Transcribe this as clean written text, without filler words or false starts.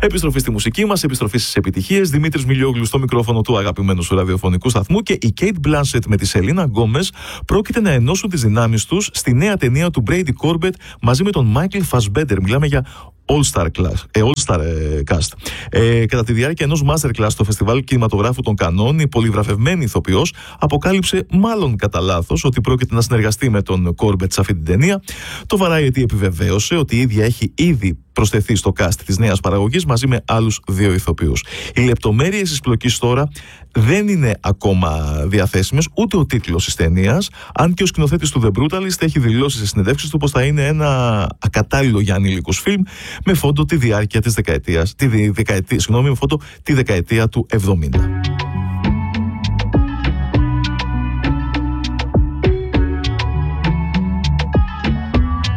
Επιστροφή στη μουσική μας, επιστροφή στις επιτυχίες. Δημήτρης Μιλιόγλου στο μικρόφωνο του αγαπημένου σου ραδιοφωνικού σταθμού και η Kate Blanchett με τη Σελίνα Γκόμες πρόκειται να ενώσουν τις δυνάμεις τους στη νέα ταινία του Brady Corbett μαζί με τον Michael Fassbender. Μιλάμε για All-Star Cast. Κατά τη διάρκεια ενός masterclass στο Φεστιβάλ Κινηματογράφου των Κανών, η πολυγραφευμένη ηθοποιός αποκάλυψε, μάλλον κατά λάθος, ότι πρόκειται να συνεργαστεί με τον Corbett σε αυτή την ταινία. Το Variety επιβεβαίωσε ότι η ίδια έχει ήδη προσθεθεί στο cast της νέας παραγωγής μαζί με άλλους 2 ηθοποιούς. Οι λεπτομέρειες της πλοκής τώρα δεν είναι ακόμα διαθέσιμες, ούτε ο τίτλος της ταινίας, αν και ο σκηνοθέτης του The Brutalist έχει δηλώσει σε συνεντεύξεις του πως θα είναι ένα ακατάλληλο για ανήλικους φιλμ με φόντο τη διάρκεια της δεκαετία του 70.